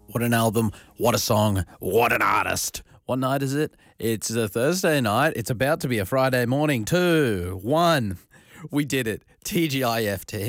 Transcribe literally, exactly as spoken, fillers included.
What an album, what a song, what an artist. What night is it? It's a Thursday night. It's about to be a Friday morning. Two, one. We did it. T G I F team.